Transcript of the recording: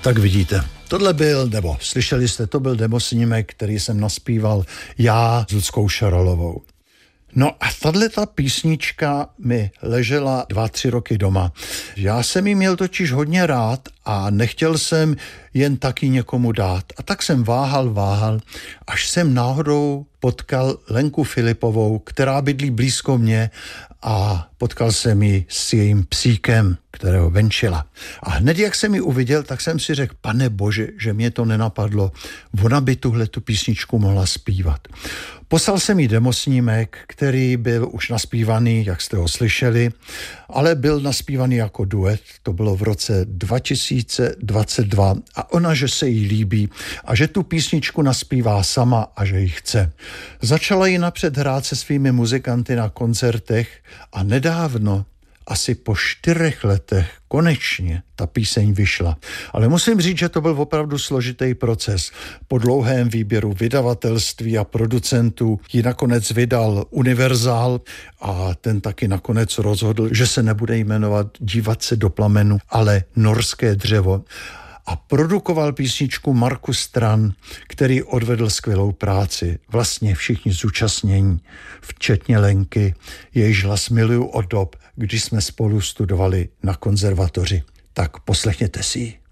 Tak vidíte, slyšeli jste, to byl demosnímek, který jsem naspíval já s Luckou Šaralovou. No a tato písnička mi ležela 2-3 roky doma. Já jsem ji měl totiž hodně rád a nechtěl jsem jen taky někomu dát. A tak jsem váhal, až jsem náhodou potkal Lenku Filipovou, která bydlí blízko mě, a potkal jsem ji s jejím psíkem, kterého venčila. A hned jak jsem ji uviděl, tak jsem si řekl, Pane Bože, že mě to nenapadlo. Ona by tuhletu písničku mohla zpívat. Poslal jsem jí demosnímek, který byl už naspívaný, jak jste ho slyšeli, ale byl naspívaný jako duet. To bylo v roce 2022 a ona, že se jí líbí a že tu písničku naspívá sama a že ji chce. Začala ji napřed hrát se svými muzikanty na koncertech a nedávno, asi po 4 letech, konečně ta píseň vyšla. Ale musím říct, že to byl opravdu složitý proces. Po dlouhém výběru vydavatelství a producentů ji nakonec vydal Universál a ten taky nakonec rozhodl, že se nebude jmenovat Dívat se do plamenu, ale Norské dřevo. A produkoval písničku Markus Stran, který odvedl skvělou práci. Vlastně všichni zúčastnění, včetně Lenky, jejíž hlas miluju od dob, když jsme spolu studovali na konzervatoři. Tak poslechněte si ji.